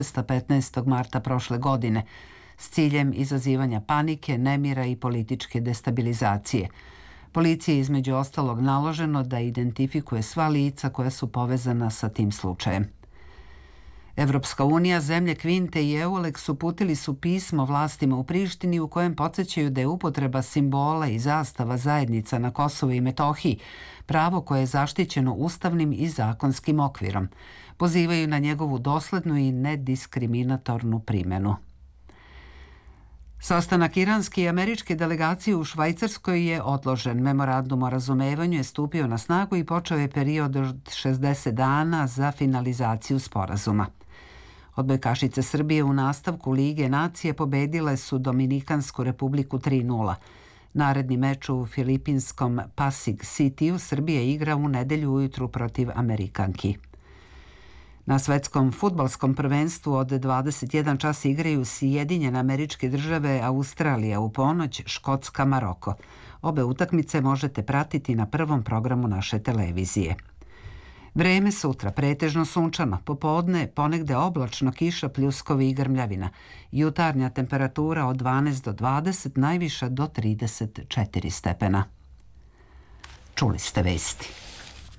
15. marta prošle godine s ciljem izazivanja panike, nemira i političke destabilizacije. Policiji je između ostalog naloženo da identifikuje sva lica koja su povezana sa tim slučajem. Evropska unija, zemlje Kvinte i Euleks uputili su pismo vlastima u Prištini u kojem podsjećaju da je upotreba simbola i zastava zajednica na Kosovu i Metohiji pravo koje je zaštićeno ustavnim i zakonskim okvirom. Pozivaju na njegovu doslednu i nediskriminatornu primjenu. Sastanak iranske i američke delegacije u Švajcarskoj je odložen. Memorandum o razumevanju je stupio na snagu i počeo je period od 60 dana za finalizaciju sporazuma. Odbojkašice Srbije u nastavku Lige nacije pobedile su Dominikansku republiku 3:0. Naredni meč u filipinskom Pasig Cityu Srbija igra u nedelju ujutru protiv Amerikanki. Na svetskom fudbalskom prvenstvu od 21 čas igraju Sjedinjene Američke Države, Australija, u ponoć Škotska, Maroko. Obe utakmice možete pratiti na prvom programu naše televizije. Vreme sutra pretežno sunčano, popodne ponegde oblačno, kiša, pljuskovi i grmljavina. Jutarnja temperatura od 12 do 20, najviša do 34 stepena. Čuli ste vesti.